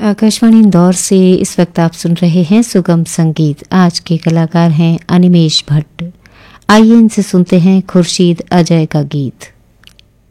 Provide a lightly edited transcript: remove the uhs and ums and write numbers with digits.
आकाशवाणी इंदौर से इस वक्त आप सुन रहे हैं सुगम संगीत। आज के कलाकार हैं अनिमेष भट्ट। आइए इनसे सुनते हैं खुर्शीद अजय का गीत।